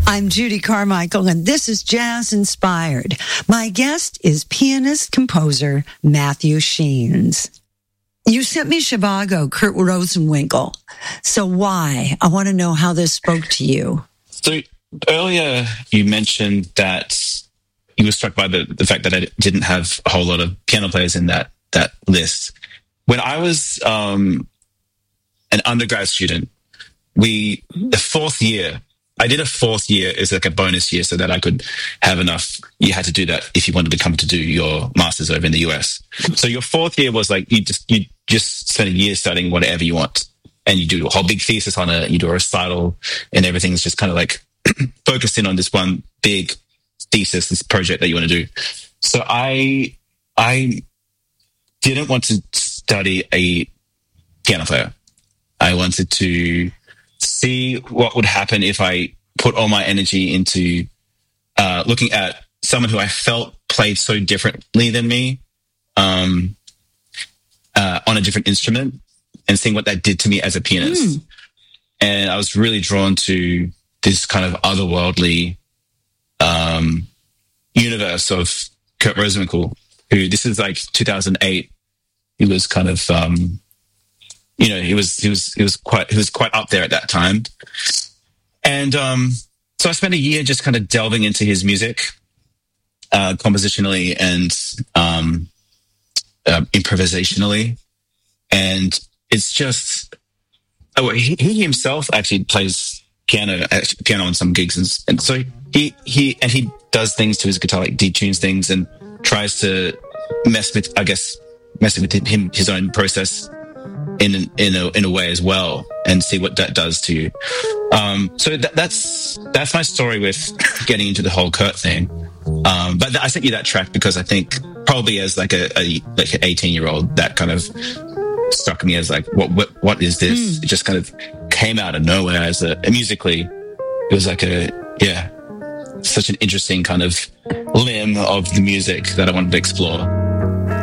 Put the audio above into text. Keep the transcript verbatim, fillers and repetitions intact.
I'm Judy Carmichael, and this is Jazz Inspired. My guest is pianist-composer Matthew Sheens. You sent me Zhivago, Kurt Rosenwinkel. So why? I want to know how this spoke to you. So earlier you mentioned that you were struck by the, the fact that I didn't have a whole lot of piano players in that, that list. When I was um, an undergrad student, we, the fourth year, I did a fourth year as like a bonus year so that I could have enough. You had to do that if you wanted to come to do your master's over in the U S. So your fourth year was like, you just, you just spend a year studying whatever you want, and you do a whole big thesis on it. You do a recital, and everything's just kind of like focused in on this one big thesis, this project that you want to do. So I, I didn't want to study a piano player. I wanted to see what would happen if I put all my energy into uh, looking at someone who I felt played so differently than me um, uh, on a different instrument, and seeing what that did to me as a pianist. Mm. And I was really drawn to this kind of otherworldly um, universe of Kurt Rosenwinkel, who, this is like two thousand eight. He was kind of, um, you know, he was, he was, he was quite, he was quite up there at that time. And, um, so I spent a year just kind of delving into his music, uh, compositionally and, um, uh, improvisationally. And it's just, oh, he, he himself actually plays piano, actually, piano on some gigs. And, and so he, he, and he does things to his guitar, like detunes things and tries to mess with, I guess, messing with him, his own process in in a in a way as well, and see what that does to you. Um, so that, that's that's my story with getting into the whole Kurt thing. Um, but I sent you that track because I think probably as like a, a like an eighteen year old, that kind of struck me as like, what what what is this? Mm. It just kind of came out of nowhere as a, a musically. It was like a yeah, such an interesting kind of limb of the music that I wanted to explore.